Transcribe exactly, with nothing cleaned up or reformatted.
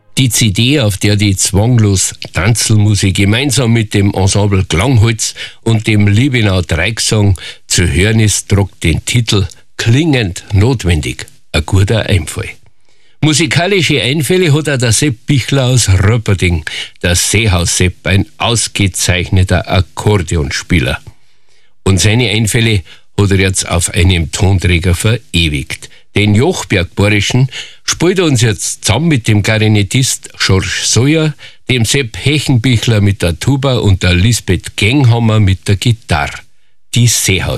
Die C D, auf der die zwanglos Tanzelmusik gemeinsam mit dem Ensemble Klangholz und dem Liebenau Dreigesang zu hören ist, trug den Titel Klingend notwendig. Ein guter Einfall. Musikalische Einfälle hat auch der Sepp Bichler aus Röperding, der Seehaus-Sepp, ein ausgezeichneter Akkordeonspieler. Und seine Einfälle hat er jetzt auf einem Tonträger verewigt. Den Jochberg-Borischen spielt er uns jetzt zusammen mit dem Klarinettist George Sawyer, dem Sepp Hechenbichler mit der Tuba und der Lisbeth Genghammer mit der Gitarre. Die Seehaus.